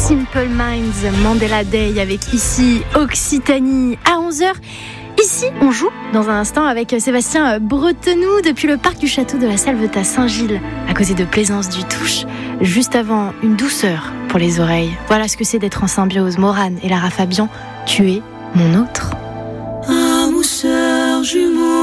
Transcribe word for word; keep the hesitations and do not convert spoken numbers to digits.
Simple Minds, Mandela Day avec ici Occitanie à onze heures. Ici, on joue dans un instant avec Sébastien Bretenou depuis le parc du château de la Salvetat à Saint-Gilles, à côté de Plaisance du Touche, juste avant une douceur pour les oreilles. Voilà ce que c'est d'être en symbiose. Morane et Lara Fabian, tu es mon autre. Âme ou sœur jumeau.